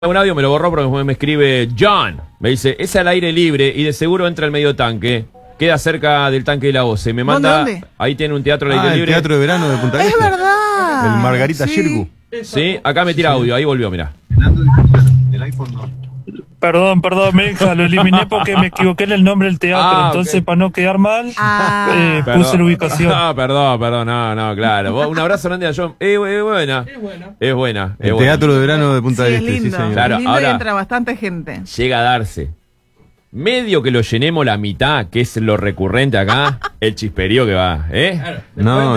Un audio me lo borró porque me escribe John. Me dice, es al aire libre y de seguro entra el medio tanque. Queda cerca del tanque de la OCE. Me manda. ¿Dónde? Ahí tiene un teatro al aire libre. El teatro de verano de Punta del Es Este. verdad. El Margarita Sí. Shirgu. Sí, acá me tira audio. Ahí volvió, mirá. El iPhone no. Perdón, mi hija, lo eliminé porque me equivoqué en el nombre del teatro. Ah, Entonces, ok. para no quedar mal, Perdón. puse la ubicación. Ah, perdón, no, claro. Un abrazo grande a John. Es buena. Es buena. El teatro de verano de Punta Sí, del es Este, sí, lindo. señor. Claro, Es lindo ahora- y entra bastante gente. Llega a darse. Medio que lo llenemos la mitad, que es lo recurrente acá, el chisperío que va, ¿eh? No,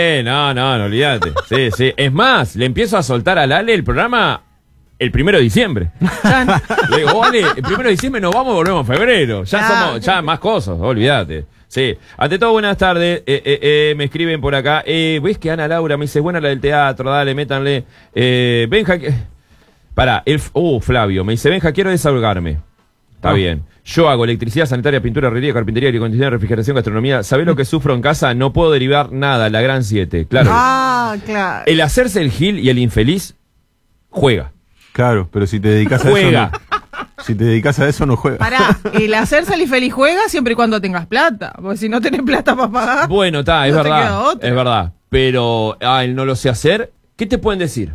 No, olvídate. Sí. Es más, le empiezo a soltar al Ale el programa el 1 de diciembre. Le digo, Ale, el 1 de diciembre nos vamos y volvemos en febrero. Ya más cosas, olvídate. Sí. Ante todo, buenas tardes. Me escriben por acá. ¿Ves que Ana Laura me dice, buena la del teatro? Dale, métanle. Benja. Pará, Flavio me dice, Benja, quiero desahogarme. Está bien. Yo hago electricidad, sanitaria, pintura, herrería, carpintería, aire acondicionado, refrigeración, gastronomía. ¿Sabés lo que sufro en casa? No puedo derivar nada, la gran 7. Claro. Claro. El hacerse el gil y el infeliz, juega. Claro, pero si te dedicas a Juega. eso. No, si te dedicas a eso, no juegas. Pará, el hacerse el feliz juega siempre y cuando tengas plata. Porque si no tenés plata para pagar. Bueno, está, es No te queda verdad. otra. Es verdad. Pero, él no lo sé hacer. ¿Qué te pueden decir?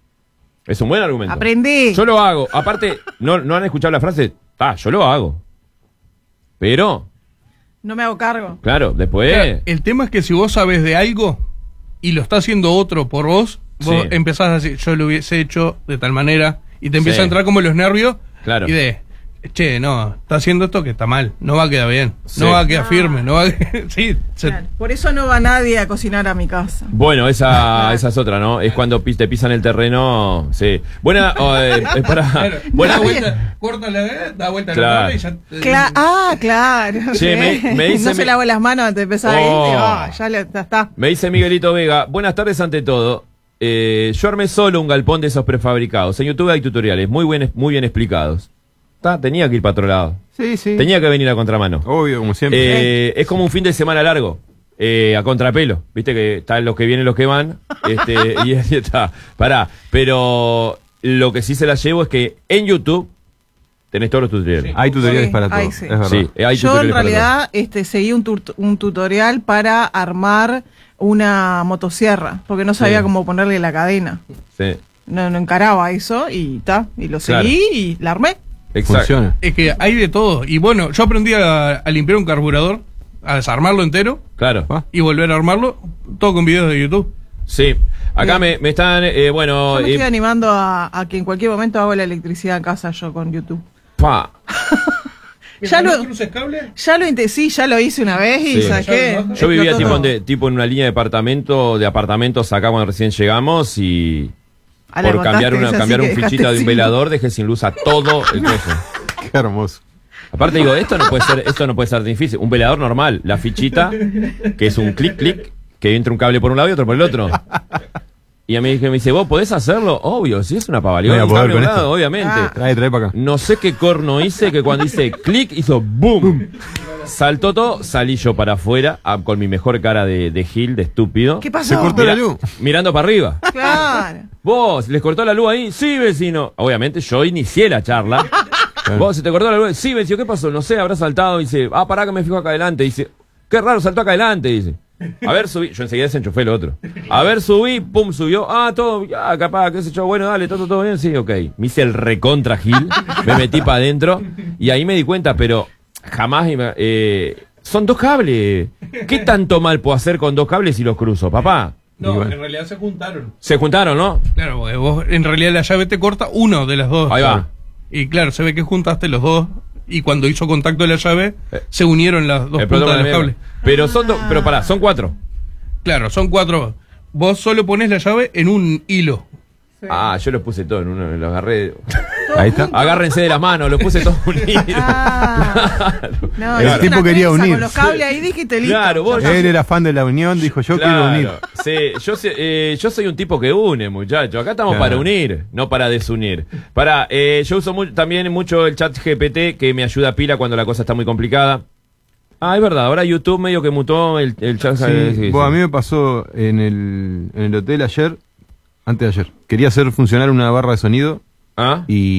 Es un buen argumento. Aprendí. Yo lo hago. Aparte, ¿no han escuchado la frase? Yo lo hago. Pero, No me hago cargo. claro, después. Claro, el tema es que si vos sabes de algo y lo está haciendo otro por vos, vos Sí. empezás a decir, yo lo hubiese hecho de tal manera, y te empieza Sí. a entrar como los nervios, Claro. y che, no, está haciendo esto que está mal, no va a quedar bien, Sí. no va a quedar firme, no va a sí, Claro. Por eso no va nadie a cocinar a mi casa. Bueno, esa es otra, ¿no? Es cuando te pisan el terreno. Sí. Buena. Claro, Buena. da vuelta, corta da vuelta Claro. la y ya. Claro. Che, Sí. me dice no se lavo las manos antes de empezar ahí. Oh. Ya está. Me dice Miguelito Vega. Buenas tardes ante todo. Yo armé solo un galpón de esos prefabricados. En YouTube hay tutoriales muy bien explicados. Tenía que ir para otro lado. Sí. Tenía que venir a contramano. Obvio, como siempre. Es como un fin de semana largo. A contrapelo. Viste que están los que vienen, los que van. Y ahí está. Pará. Pero lo que sí se la llevo es que en YouTube tenés todos los tutoriales. Hay tutoriales Sí, para todo. hay, sí. Es verdad. Sí, hay Yo tutoriales en para realidad seguí un tutorial para armar una motosierra, porque no sabía Sí. cómo ponerle la cadena. todo. Sí. No encaraba eso y lo Claro. seguí y la armé. Exacto. Funciona. Es que hay de todo, y bueno, yo aprendí a limpiar un carburador, a desarmarlo entero, Claro. Ah. y volver a armarlo, todo con videos de YouTube. Sí. Acá me están, bueno. Yo me estoy animando a que en cualquier momento hago la electricidad en casa yo con YouTube. Pa. Ya lo- cruces cable? Sí, ya lo hice una vez y Sí. ¿sabes qué? Yo vivía Explotó todo. tipo en una línea de apartamentos acá cuando recién llegamos y Ah, la por cambiar contaste, esa sí un que dejaste fichita de un sin- velador dejé sin luz a todo el coso. Qué hermoso. Aparte digo, esto no puede ser difícil. Un velador normal, la fichita, que es un clic, que entra un cable por un lado y otro por el otro. Y a mí me dice, ¿vos podés hacerlo? Obvio, si es una pavalidad. No voy a Un poder cable con a un lado, esto. obviamente. Ah. Trae para acá. No sé qué corno hice, que cuando hice clic hizo boom. Saltó todo, salí yo para afuera con mi mejor cara de gil, de estúpido. ¿Qué pasó? Se cortó la luz. Mirando para arriba. Claro. ¿Vos les cortó la luz ahí? Sí, vecino. Obviamente yo inicié la charla. ¿Vos se te cortó la luz? Sí, vecino. ¿Qué pasó? No sé, habrá saltado. Dice, pará que me fijo acá adelante. Dice, qué raro, saltó acá adelante. Dice, a ver, subí. Yo enseguida desenchufé el otro. A ver, subí, pum, subió. Todo, capaz, qué sé yo. Bueno, dale, todo bien. Sí, ok. Me hice el recontra gil. Me metí para adentro. Y ahí me di cuenta, pero jamás... son dos cables. ¿Qué tanto mal puedo hacer con dos cables si los cruzo, papá? No, Igual. en realidad se juntaron. Se juntaron, ¿no? Claro, porque vos en realidad la llave te corta uno de las dos. Ahí va. Y claro, se ve que juntaste los dos y cuando hizo contacto la llave se unieron las dos El puntas protocolo del cable. Pero pero pará, son 4. Claro, son 4. Vos solo pones la llave en un hilo. Yo los puse todo en uno, los agarré. Ahí está. Agárrense de las manos, los puse todos unidos. No, El hiciste tipo una quería trenza unir. con los cables ahí dijiste listo. Claro, vos- Él era fan de la unión, dijo yo quiero unir. Claro, sí, yo soy un tipo que une, muchachos. Acá estamos Claro. para unir, no para desunir. Yo uso también mucho el chat GPT que me ayuda a pila cuando la cosa está muy complicada. Es verdad, ahora YouTube medio que mutó el chat. Sí, a mí me pasó en el hotel antes de ayer. Quería hacer funcionar una barra de sonido Ah. y